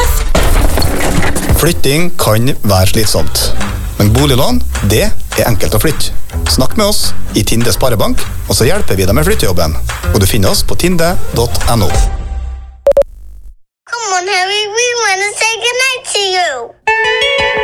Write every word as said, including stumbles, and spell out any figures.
Flytting kan være slitsomt, men boliglån, det er enkelt å flytte. Snakk med oss i Tinde Sparebank, og så hjelper vi deg med flyttejobben. Og du finner oss på tinde punktum no. Come on, Harry, we want to say goodnight to you.